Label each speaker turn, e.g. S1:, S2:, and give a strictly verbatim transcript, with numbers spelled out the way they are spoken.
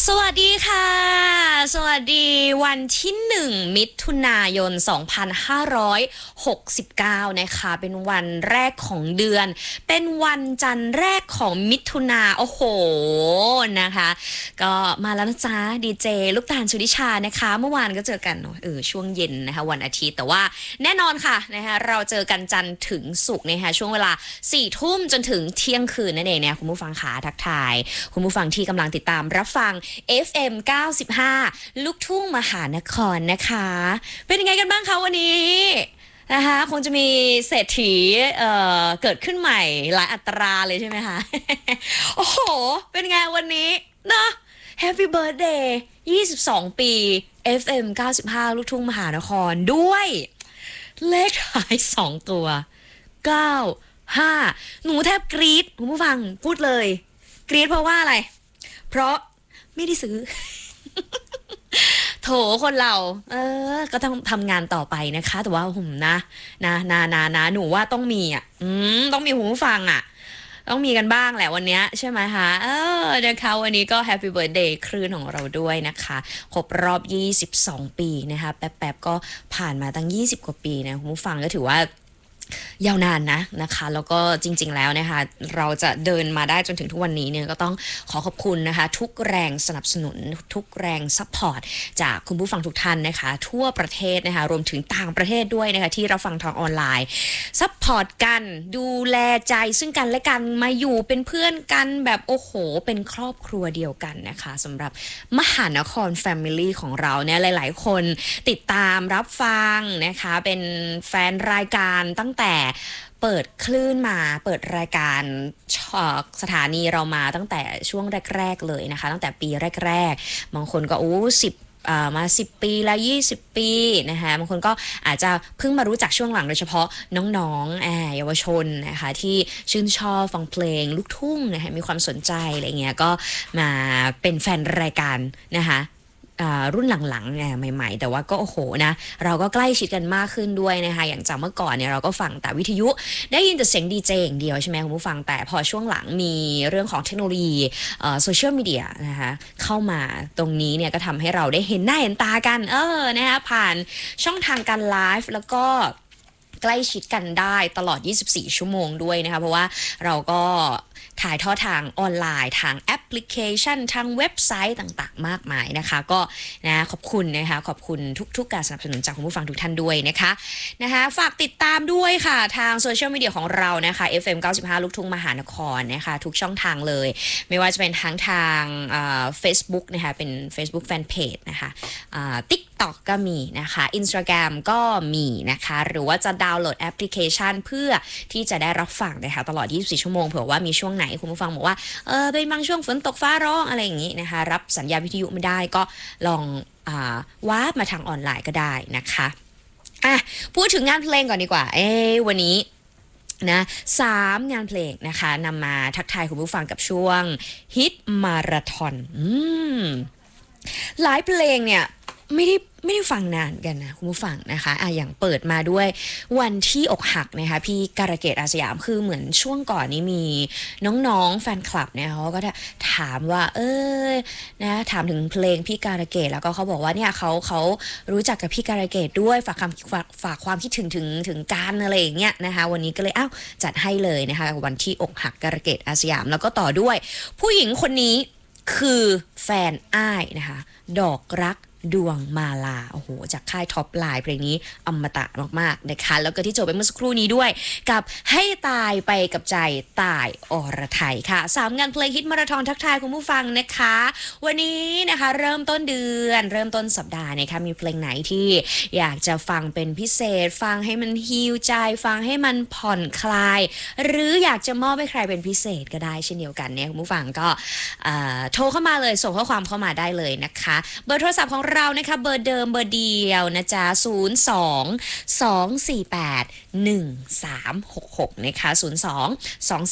S1: สวัสดีค่ะ สวัสดีวันที่หนึ่งมิถุนายนสองพันห้าร้อยหกสิบเก้านะคะเป็นวันแรกของเดือนเป็นวันจันทร์แรกของมิถุนาโอ้โหนะคะก็มาแล้วนะจ๊ะดีเจลูกตาลสุดิชานะคะเมื่อวานก็เจอกันเออช่วงเย็นนะคะวันอาทิตย์แต่ว่าแน่นอนค่ะนะคะเราเจอกันจันทร์ถึงศุกร์นะคะช่วงเวลาสี่ทุ่มจนถึงเที่ยงคืนนั่นเองเนี่ยคุณผู้ฟังขาทักทายคุณผู้ฟังที่กำลังติดตามรับฟัง เอฟ เอ็ม เก้าสิบห้า ลูกทุ่งมหานครนะคะเป็นยังไงกันบ้างคะวันนี้นะคะคงจะมีเศรษฐีเอ่อเกิดขึ้นใหม่หลายอัตราเลยใช่ไหมคะ โอ้โหเป็นไงวันนี้เนาะ Happy Birthday ยี่สิบสอง ปี เอฟ เอ็ม เก้าสิบห้า ลูกทุ่งมหานครด้วยเลขท้ายสองตัวเก้า ห้าหนูแทบกรี๊ดคุณผู้ฟังพูดเลยกรี๊ดเพราะว่าอะไรเพราะไม่ได้ซื้อ โถคนเราเออก็ต้องทำงานต่อไปนะคะแต่ว่าผมนะนะนะนะนะหนูว่าต้องมีอ่ะอืมต้องมีหูฟังอ่ะต้องมีกันบ้างแหละวันนี้ใช่ไหมคะเออนะคะวันนี้ก็ Happy Birthday คลื่นของเราด้วยนะคะครบรอบยี่สิบสองปีนะคะแป๊บๆก็ผ่านมาตั้งยี่สิบกว่าปีนะคุณผู้ฟังก็ถือว่ายาวนานนะนะคะแล้วก็จริงๆแล้วนะคะเราจะเดินมาได้จนถึงทุกวันนี้เนี่ยก็ต้องขอขอบคุณนะคะทุกแรงสนับสนุนทุกแรงซัพพอร์ตจากคุณผู้ฟังทุกท่านนะคะทั่วประเทศนะคะรวมถึงต่างประเทศด้วยนะคะที่เราฟังทางออนไลน์ซัพพอร์ตกันดูแลใจซึ่งกันและกันมาอยู่เป็นเพื่อนกันแบบโอ้โหเป็นครอบครัวเดียวกันนะคะสำหรับมหานคร Family ของเราเนี่ยหลายๆคนติดตามรับฟังนะคะเป็นแฟนรายการตั้งแต่เปิดคลื่นมาเปิดรายการสถานีเรามาตั้งแต่ช่วงแรกๆเลยนะคะตั้งแต่ปีแรกๆบางคนก็โอ้สิบมาสิบปีแล้วยี่สิบปีนะคะบางคนก็อาจจะเพิ่งมารู้จักช่วงหลังโดยเฉพาะน้องๆเยาวชนนะคะที่ชื่นชอบฟังเพลงลูกทุ่งนะคะมีความสนใจอะไรเงี้ยก็มาเป็นแฟนรายการนะคะรุ่นหลังๆเนี่ยใหม่ๆแต่ว่าก็โอ้โหนะเราก็ใกล้ชิดกันมากขึ้นด้วยนะคะอย่างจากเมื่อก่อนเนี่ยเราก็ฟังแต่วิทยุได้ยินแต่เสียงดีเจอย่างเดียวใช่ไหมคุณผู้ฟังแต่พอช่วงหลังมีเรื่องของเทคโนโลยีโซเชียลมีเดียนะคะเข้ามาตรงนี้เนี่ยก็ทำให้เราได้เห็นหน้าเห็นตากันเออนะคะผ่านช่องทางการไลฟ์แล้วก็ใกล้ชิดกันได้ตลอดยี่สิบสี่ชั่วโมงด้วยนะคะเพราะว่าเราก็ถ่ายทอดทางออนไลน์ทางแอปพลิเคชันทางเว็บไซต์ต่างๆมากมายนะคะก็นะขอบคุณนะคะขอบคุณทุกๆการสนับสนุนจากคุณผู้ฟังทุกท่านด้วยนะคะนะคะฝากติดตามด้วยค่ะทางโซเชียลมีเดียของเรานะคะ เอฟ เอ็ม เก้าสิบห้า ลูกทุ่งมหานครนะคะทุกช่องทางเลยไม่ว่าจะเป็นทั้งทางเอ่อ Facebook นะคะเป็น Facebook Fanpage นะคะอ่า TikTok ก็มีนะคะ Instagram ก็มีนะคะหรือว่าจะดาวน์โหลดแอปพลิเคชันเพื่อที่จะได้รับฟังนะคะตลอดยี่สิบสี่ชั่วโมงเผื่อว่ามีช่วงไหนคุณผู้ฟังบอกว่าเออเป็นบางช่วงฝนตกฟ้าร้องอะไรอย่างนี้นะคะรับสัญญาณวิทยุไม่ได้ก็ลองอ่าวาร์ปมาทางออนไลน์ก็ได้นะคะอ่ะพูดถึงงานเพลงก่อนดีกว่าเอ้วันนี้นะสามงานเพลงนะคะนำมาทักทายคุณผู้ฟังกับช่วงฮิตมาราธอนอืมหลายเพลงเนี่ยไม่ได้ไม่ได้ฟังนานกันนะคุณผู้ฟังนะคะอ่ะอย่างเปิดมาด้วยวันที่อกหักนะคะพี่การะเกดอาสยามคือเหมือนช่วงก่อนนี้มีน้องๆแฟนคลับเนี่ยเขาก็ถามว่าเออนะถามถึงเพลงพี่การะเกดแล้วก็เขาบอกว่าเนี่ยเขาเขารู้จักกับพี่การะเกดด้วยฝากความฝากฝากความคิดถึงถึงถึงการอะไรอย่างเงี้ยนะคะวันนี้ก็เลยอ้าวจัดให้เลยนะคะวันที่อกหักการะเกดอาสยามแล้วก็ต่อด้วยผู้หญิงคนนี้คือแฟนอ้ายนะคะดอกรักดวงมาลาโอ้โหจากค่ายท็อปไลน์เพลงนี้อมตะมากๆนะคะแล้วก็ที่จบไปเมื่อสักครู่นี้ด้วยกับให้ตายไปกับใจตายอรไทยค่ะสามงานเพลงฮิตมาราธอนทักทายคุณผู้ฟังนะคะวันนี้นะคะเริ่มต้นเดือนเริ่มต้นสัปดาห์นะคะมีเพลงไหนที่อยากจะฟังเป็นพิเศษฟังให้มันฮีลใจฟังให้มันผ่อนคลายหรืออยากจะมอบให้ใครเป็นพิเศษก็ได้เช่นเดียวกันเนี่ยคุณผู้ฟังก็โทรเข้ามาเลยส่งข้อความเข้ามาได้เลยนะคะเบอร์โทรศัพท์ของเรานะคะเบอร์เดิมเบอร์เดียวนะจ๊ะศูนย์ สอง สอง สี่ แปด หนึ่ง สาม หก หกนะคะศูนย์ สอง สอง